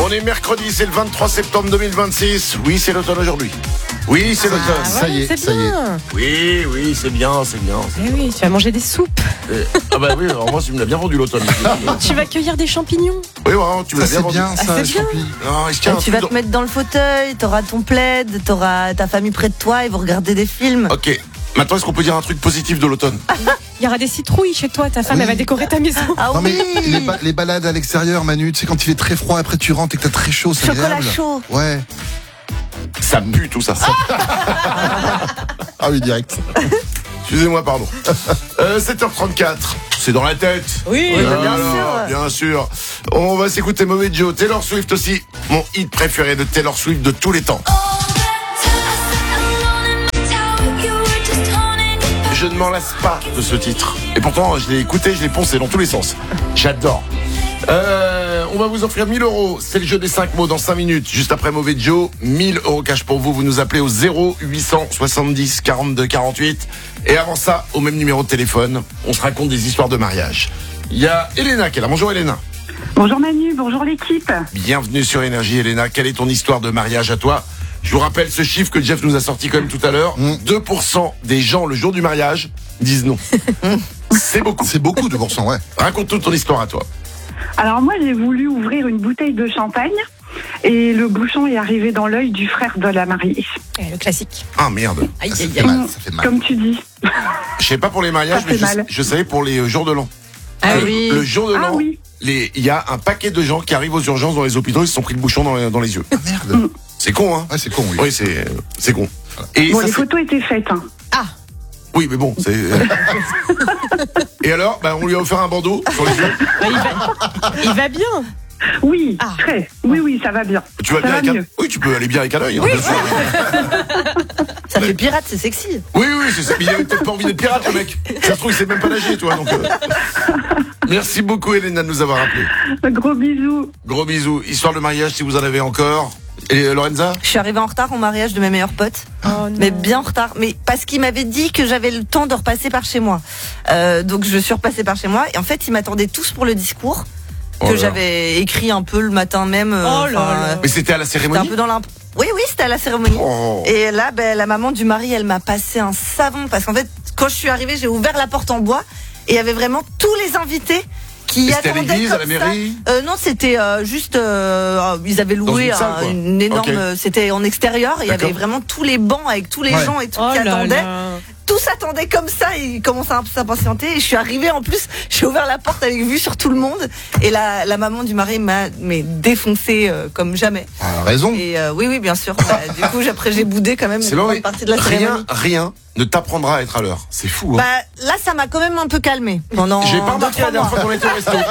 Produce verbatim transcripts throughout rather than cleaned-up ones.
On est mercredi, c'est le vingt-trois septembre deux mille vingt-six. Oui, c'est l'automne aujourd'hui. Oui, c'est l'automne. Ah, Ça y est, c'est ça y est. bien. Oui, oui, c'est bien, c'est bien. c'est Eh oui, tu vas manger des soupes. Euh, ah bah oui, alors moi, tu me l'as bien vendu l'automne. Tu vas cueillir des champignons. Oui, vraiment, tu me Ça l'as bien c'est vendu. bien, ça, c'est je bien. champi. Non, il se tient un Tu truc vas dans- te mettre dans le fauteuil, t'auras ton plaid, t'auras ta famille près de toi, ils vont regarder des films. Ok, maintenant, est-ce qu'on peut dire un truc positif de l'automne? Il y aura des citrouilles chez toi. Ta femme, Oui. elle va décorer ta maison. Ah Non mais oui, les, ba- les balades à l'extérieur, Manu, tu sais quand il fait très froid, après tu rentres et que t'as très chaud, c'est chocolat agréable. chaud. Ouais. Ça pue tout ça. Ah oui, direct. Excusez-moi, pardon. Euh, sept heures trente-quatre, c'est dans la tête. Oui. Oui, bah, bien Alors, sûr. bien sûr. On va s'écouter Mauvais Joe, Taylor Swift aussi. Mon hit préféré de Taylor Swift de tous les temps. Je ne m'en lasse pas de ce titre. Et pourtant, je l'ai écouté, je l'ai poncé dans tous les sens. J'adore. Euh, on va vous offrir mille euros. C'est le jeu des cinq mots dans cinq minutes. Juste après Mauvais Joe, mille euros cash pour vous. Vous nous appelez au zéro huit cent soixante-dix quarante-deux quarante-huit. Et avant ça, au même numéro de téléphone, on se raconte des histoires de mariage. Il y a Elena qui est là. Bonjour Elena. Bonjour Manu, bonjour l'équipe. Bienvenue sur Énergie Elena. Quelle est ton histoire de mariage à toi? Je vous rappelle ce chiffre que Jeff nous a sorti quand même tout à l'heure. Mm. deux pour cent des gens le jour du mariage disent non. C'est beaucoup. C'est beaucoup, deux pour cent, ouais. Raconte toute ton histoire à toi. Alors moi j'ai voulu ouvrir une bouteille de champagne et le bouchon est arrivé dans l'œil du frère de la mariée. Eh, le classique. Ah merde. Aïe, Ça aïe, fait aïe. mal, ça fait mal. Comme tu dis. Je sais pas pour les mariages, Ça mais fait je, mal. je savais pour les euh, jours de l'an. Ah le, oui. le jour de Ah l'an, oui. les- il y a un paquet de gens qui arrivent aux urgences dans les hôpitaux, ils se sont pris le bouchon dans les, dans les yeux. Ah, merde. C'est con, hein? Ouais, c'est con, oui. Oui, c'est c'est con. Et Bon, ça, les c'est- photos étaient faites. Hein. oui, mais bon, c'est. Et alors, bah, on lui a offert un bandeau sur les yeux. Bah, il, va... il va bien. Oui, Ah. très. Oui, oui, ça va bien. Tu vas Ça bien va avec un... mieux. Oui, tu peux aller bien avec un œil. hein, bien sûr. Ça fait pirate, c'est sexy. Oui, oui, c'est ça. Mais il avait peut-être pas envie d'être pirate, le mec. Ça se trouve, il sait même pas nager, toi. Donc, euh. Merci beaucoup, Elena, de nous avoir appelé. Gros bisous. Gros bisous. Histoire de mariage, si vous en avez encore. Et euh, Lorenza? Je suis arrivée en retard au mariage de mes meilleurs potes. Oh, non. Mais bien en retard, mais parce qu'il m'avait dit que j'avais le temps de repasser par chez moi. Euh, donc je suis repassée par chez moi et en fait ils m'attendaient tous pour le discours Oh que là. j'avais écrit un peu le matin même. euh, Oh là enfin, là. euh, Mais c'était à la C'était un cérémonie? peu dans l'imp. Oui, oui, c'était à la cérémonie. Oh. Et là, ben, la maman du mari, elle m'a passé un savon parce qu'en fait, quand je suis arrivée, j'ai ouvert la porte en bois et il y avait vraiment tous les invités qui Et c'était à attendaient l'église, à comme la ça. mairie? Euh, non, c'était euh, juste, euh, ils avaient Dans loué une salle, un- quoi. une énorme, Ok. c'était en extérieur. Il y avait D'accord. vraiment tous les bancs avec tous les Ouais. gens et tout Oh qui là attendaient. là. Tous attendaient comme ça et ils commençaient un peu s'impatienter. Et je suis arrivée en plus, j'ai ouvert la porte avec vue sur tout le monde. Et la, la maman du mari m'a mais défoncé euh, comme jamais. Ah, raison. Et euh, oui, oui, bien sûr. Bah, du coup, après, j'ai boudé quand même C'est une long, grande mais partie de la rien, cérémonie. rien ne t'apprendra à être à l'heure. C'est fou, hein. Bah, là, ça m'a quand même un peu calmé pendant. J'ai pas deux, remarqué trois la dernière mois. fois qu'on était au resto.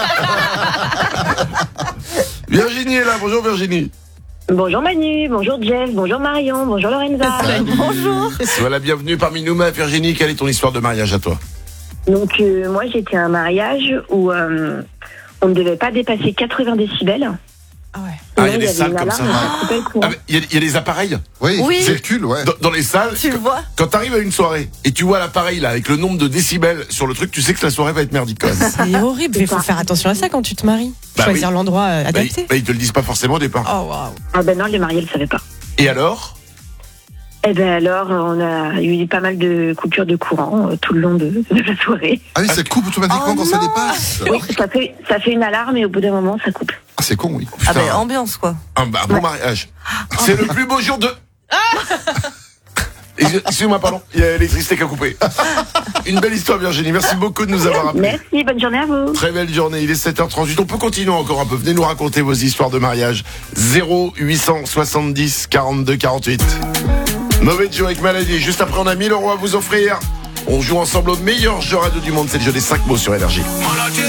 Virginie est là. Bonjour, Virginie. Bonjour Manu, bonjour Jeff, bonjour Marion, bonjour Lorenza. Bonjour. Sois la bienvenue parmi nous, ma Virginie. Quelle est ton histoire de mariage à toi? Donc euh, moi j'étais à un mariage où euh, on ne devait pas dépasser quatre-vingts décibels. Ah ouais. Ah, il y a Sinon, des avait salles une comme ça. alarme qui coupait le courant. Ah, mais Il y, a- il y a des appareils Oui, Oui. circule, ouais. dans, dans les salles. Tu le vois. Quand t'arrives à une soirée et tu vois l'appareil là avec le nombre de décibels sur le truc, tu sais que la soirée va être merdique quand même. C'est horrible. Il faut faire attention à ça quand tu te maries. Bah Choisir oui. l'endroit euh, Bah, ils, adapté. bah, ils te le disent pas forcément au départ. Oh waouh. Ah ben non, le marié ne le savait pas. Et alors? Et ben alors on a eu pas mal de coupures de courant euh, tout le long de, de la soirée. Ah oui, ça coupe automatiquement Oh quand ça non. dépasse. Oui, ça fait, ça fait une alarme et au bout d'un moment ça coupe. Ah, c'est con, oui. Ah, Putain. ben, ambiance, quoi. Un, bah, un bon mariage. C'est le plus beau jour de... Excusez-moi, pardon, il y a l'électricité qui a coupé. Une belle histoire, Virginie. Merci beaucoup de nous avoir appelés. Merci, bonne journée à vous. Très belle journée, il est sept heures trente-huit. On peut continuer encore un peu. Venez nous raconter vos histoires de mariage. zéro huit cent soixante-dix quarante-deux quarante-huit. Mauvais Joe avec Maladie. Juste après, on a mille euros à vous offrir. On joue ensemble au meilleur jeu radio du monde. C'est le jeu des cinq mots sur Énergie.